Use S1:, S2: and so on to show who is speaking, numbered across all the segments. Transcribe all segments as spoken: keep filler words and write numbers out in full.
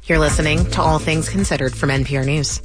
S1: You're listening to All Things Considered from N P R News.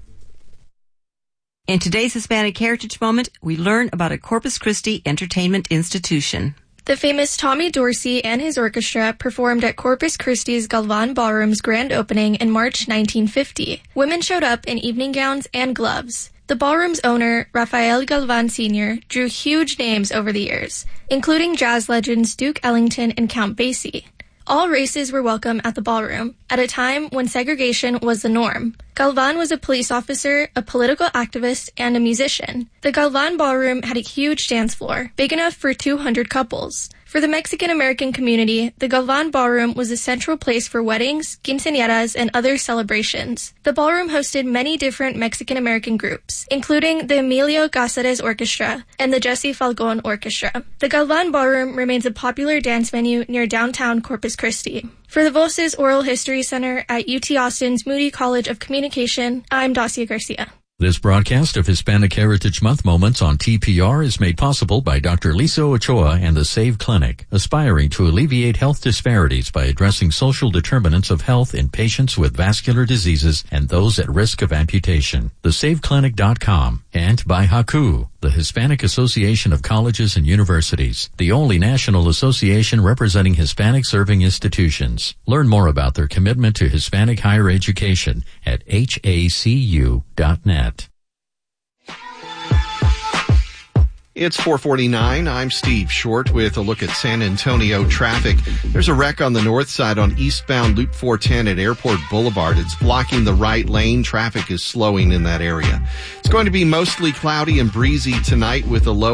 S2: In today's Hispanic Heritage Moment, we learn about a Corpus Christi entertainment institution.
S3: The famous Tommy Dorsey and his orchestra performed at Corpus Christi's Galvan Ballroom's grand opening in March nineteen fifty. Women showed up in evening gowns and gloves. The ballroom's owner, Rafael Galvan Senior, drew huge names over the years, including jazz legends Duke Ellington and Count Basie. All races were welcome at the ballroom, at a time when segregation was the norm. Galvan was a police officer, a political activist, and a musician. The Galvan Ballroom had a huge dance floor, big enough for two hundred couples. For the Mexican-American community, the Galvan Ballroom was a central place for weddings, quinceañeras, and other celebrations. The ballroom hosted many different Mexican-American groups, including the Emilio Cáceres Orchestra and the Jesse Falcón Orchestra. The Galvan Ballroom remains a popular dance venue near downtown Corpus Christi. For the Voces Oral History Center at U T Austin's Moody College of Communication, I'm Dacia Garcia.
S4: This broadcast of Hispanic Heritage Month Moments on T P R is made possible by Doctor Lisa Ochoa and the SAVE Clinic, aspiring to alleviate health disparities by addressing social determinants of health in patients with vascular diseases and those at risk of amputation. the save clinic dot com, and by HACU, the Hispanic Association of Colleges and Universities, the only national association representing Hispanic serving institutions. Learn more about their commitment to Hispanic higher education at H A C U dot net.
S5: It's four forty-nine. I'm Steve Short with a look at San Antonio traffic. There's a wreck on the north side on eastbound Loop four ten at Airport Boulevard. It's blocking the right lane. Traffic is slowing in that area. It's going to be mostly cloudy and breezy tonight with a low